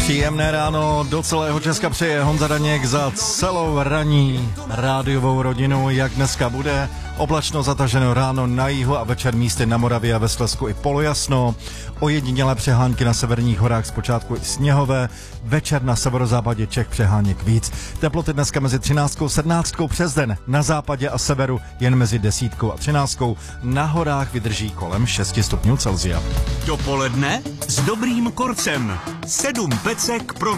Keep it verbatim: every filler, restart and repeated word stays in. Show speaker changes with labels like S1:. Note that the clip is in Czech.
S1: Příjemné ráno do celého Česka přeje Honza Daněk za celou ranní rádiovou rodinu. Jak dneska bude? Oblačno zataženo ráno na jihu a večer místy na Moravě a ve Slezsku i polojasno. Ojedinělé přehánky na severních horách, zpočátku i sněhové. Večer na severozápadě Čech přeháněk víc. Teploty dneska mezi třináctkou a sedmnáctkou přes den. Na západě a severu jen mezi desítkou a třináctkou. Na horách vydrží kolem šesti stupňů Celsia.
S2: Dopoledne s dobrým korcem. Sedm pecek pro